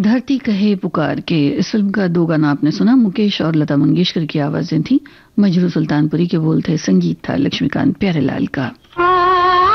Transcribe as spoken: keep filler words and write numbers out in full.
धरती कहे पुकार के, इस फिल्म का दो गाना आपने सुना, मुकेश और लता मंगेशकर की आवाजें थी। मजरू सुल्तानपुरी के बोल थे, संगीत था लक्ष्मीकांत प्यारेलाल का।